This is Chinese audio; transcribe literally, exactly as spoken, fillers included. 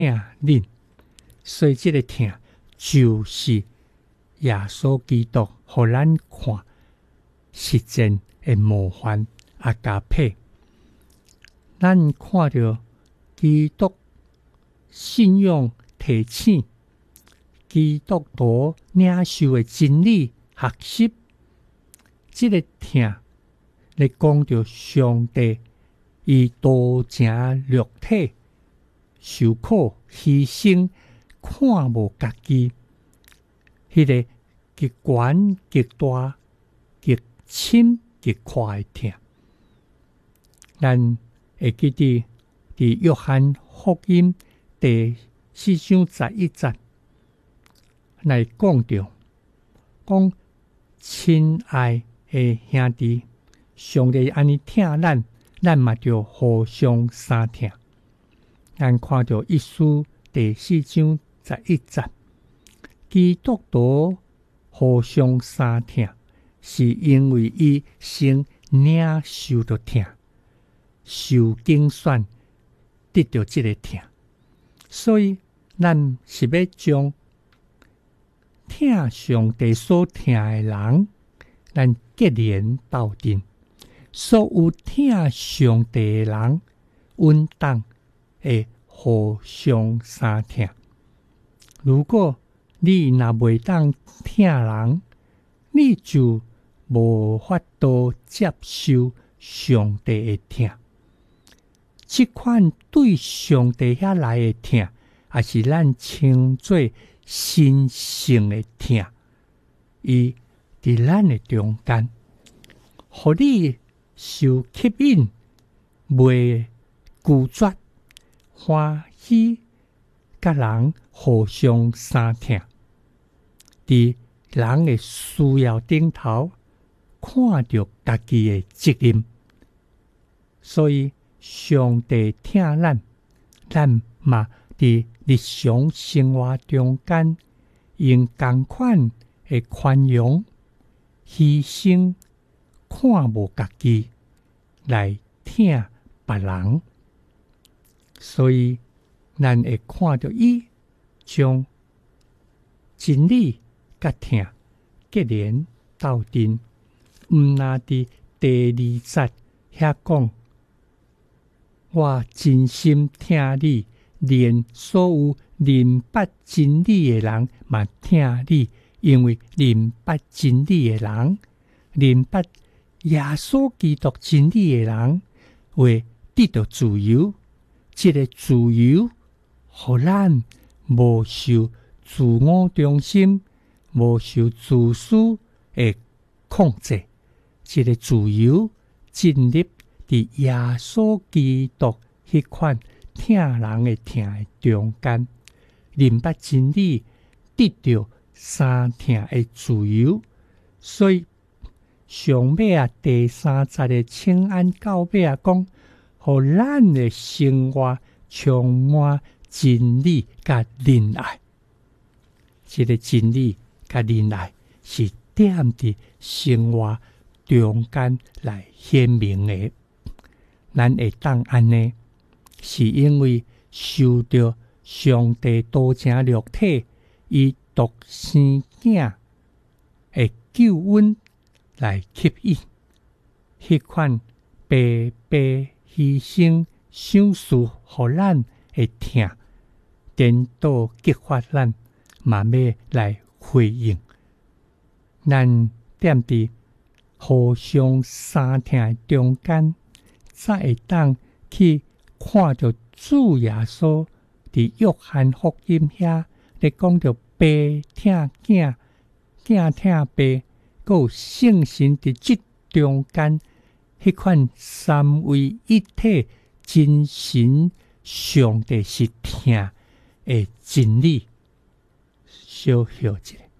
恁，所以这个疼就是耶稣基督互咱看实践的模范阿加佩。咱看到基督信仰提醒，基督徒领受的真理学习，这个疼来讲到上帝以道成肉体受苦牺牲，看无家己，迄、那个极悬极大极深极快的疼。咱会记得伫约翰福音第四章十一节来讲到，讲亲爱的兄弟，上帝安尼疼咱，咱嘛就互相相疼。咱看到一书第四章十一节，基督徒互相相疼，是因为伊先领受到疼，受精选得到这个疼，所以咱是要将疼上帝所疼的人，咱结连斗阵。所有疼上帝的人，稳当会互相相疼。如果你若袂当疼人，你就无法度接受上帝的疼。这款对上帝遐来的疼，也是咱称作神圣的疼。伊伫咱的中间，互你受吸引，袂拒绝，欢喜，甲人互相相疼。伫人的需要顶头，看到家己的责任，所以上帝疼咱，咱嘛伫日常生活中间，用同款的宽容、牺牲，看无家己来疼别人。所以咱会看到伊将真理甲疼结连斗阵。毋那伫第二节遐讲，我真心疼你，连所有明白真理的人嘛疼你，因为明白真理的人，明白耶稣基督真理的人，会得到自由。这个自由，互咱无受自我中心、无受自私的控制。这个自由进入伫耶稣基督迄款疼人的疼的中间，明白真理，得到相疼的自由。所以上尾啊第三节的请安到尾啊讲，互咱的生活充满真理甲仁爱。这个真理甲仁爱是点伫生活中间来显明的。咱会当安尼，是因为受到上帝道成肉体以独生囝的救恩来吸引，迄款白白牺牲想事互咱的疼，颠倒激发咱嘛要来回应。咱踮伫互相相疼的中间，才会当去看到主耶稣伫约翰福音遐咧讲到爸疼囝，囝疼爸，佮有圣神伫即中间，迄款三位一体真神上帝是疼的真理。小休一下。